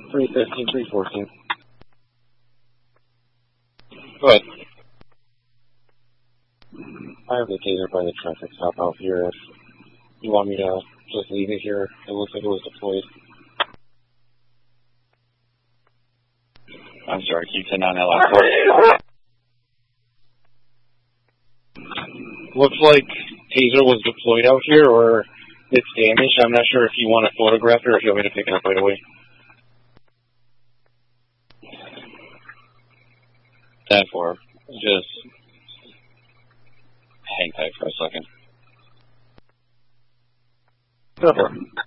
315, 314. Go ahead. I have the taser by the traffic stop out here. If you want me to just leave it here, it looks like it was deployed. I'm sorry, can you send on that last part? Looks like taser was deployed out here, or it's damaged. I'm not sure if you want to photograph it or if you want me to pick it up right away. 10-4. Just hang tight for a second. 10-4.